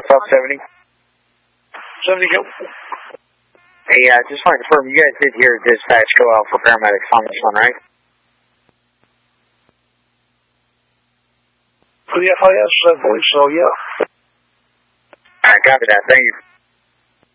South 70. 70 go. Hey, just want to confirm, you guys did hear dispatch go out for paramedics on this one, right? For the FIS, I believe so, yeah. Alright, copy that. Thank you.